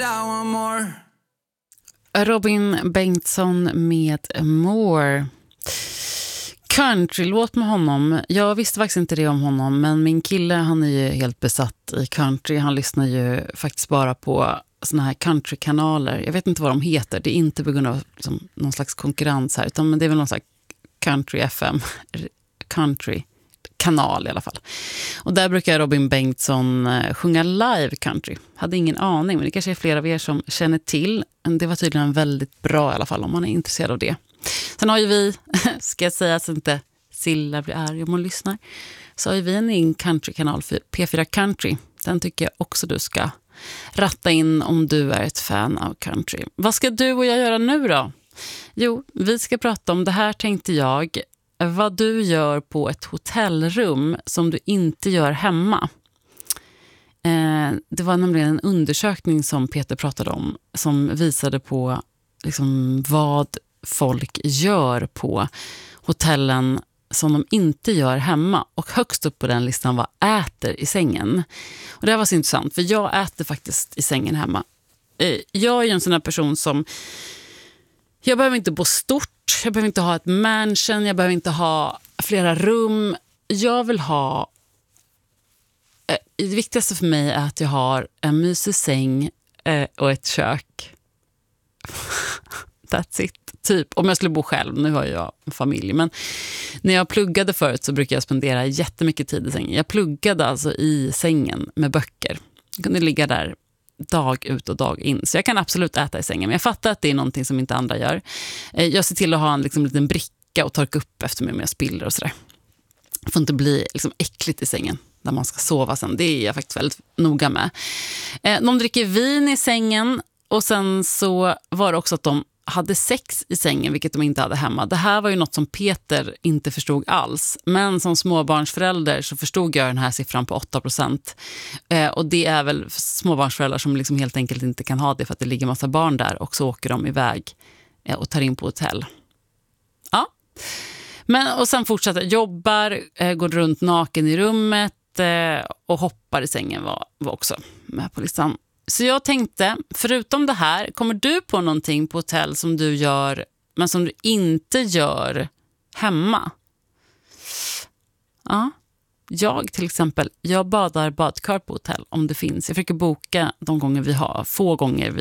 Robin Bengtsson med More. Countrylåt med honom. Jag visste faktiskt inte det om honom, men min kille, han är ju helt besatt i country. Han lyssnar ju faktiskt bara på såna här countrykanaler. Jag vet inte vad de heter. Det är inte på grund av liksom, någon slags konkurrens här, utan det är väl någon slags country FM, country kanal i alla fall. Och där brukar Robin Bengtsson sjunga live country. Hade ingen aning, men det kanske är flera av er som känner till. Det var tydligen väldigt bra i alla fall om man är intresserad av det. Sen har ju vi, ska jag säga så inte Silla blir arg om hon lyssnar, så har ju vi en countrykanal för P4 Country. Den tycker jag också du ska ratta in om du är ett fan av country. Vad ska du och jag göra nu då? Jo, vi ska prata om det här, tänkte jag. Vad du gör på ett hotellrum som du inte gör hemma. Det var nämligen en undersökning som Peter pratade om som visade på liksom vad folk gör på hotellen som de inte gör hemma. Och högst upp på den listan var äter i sängen. Och det här var så intressant, för jag äter faktiskt i sängen hemma. Jag är ju en sån här person som... Jag behöver inte bo stort, jag behöver inte ha ett mansion, jag behöver inte ha flera rum. Jag vill ha... Det viktigaste för mig är att jag har en mysig säng och ett kök. That's it. Typ, om jag skulle bo själv, nu har jag en familj, men när jag pluggade förut så brukade jag spendera jättemycket tid i sängen. Jag pluggade alltså i sängen med böcker. Jag kunde ligga där dag ut och dag in. Så jag kan absolut äta i sängen, men jag fattar att det är någonting som inte andra gör. Jag ser till att ha en liksom, liten bricka och torka upp efter mig med spiller och sådär. Det får inte bli liksom, äckligt i sängen där man ska sova sen. Det är jag faktiskt väldigt noga med. De dricker vin i sängen och sen så var det också att de hade sex i sängen, vilket de inte hade hemma. Det här var ju något som Peter inte förstod alls. Men som småbarnsförälder så förstod jag den här siffran på 8%. Och det är väl småbarnsföräldrar som liksom helt enkelt inte kan ha det för att det ligger massa barn där och så åker de iväg och tar in på hotell. Ja. Men, och sen fortsätter jobbar, går runt naken i rummet och hoppar i sängen var också med på listan. Så jag tänkte, förutom det här, kommer du på någonting på hotell som du gör men som du inte gör hemma? Ja, jag till exempel, jag badar badkar på hotell om det finns. Jag försöker boka de gånger vi har, få gånger vi